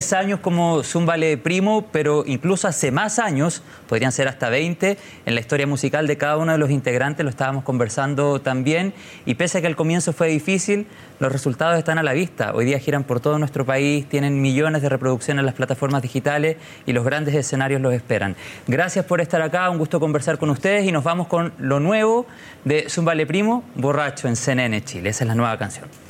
años como Zúmbale Primo, pero incluso hace más años, podrían ser hasta 20, en la historia musical de cada uno de los integrantes, lo estábamos conversando también, y pese a que el comienzo fue difícil, los resultados están a la vista. Hoy día giran por todo nuestro país, tienen millones de reproducciones en las plataformas digitales y los grandes escenarios los esperan. Gracias por estar acá, un gusto conversar con ustedes y nos vamos con lo nuevo de Zúmbale Primo, Borracho en CNN Chile. Esa es la nueva canción.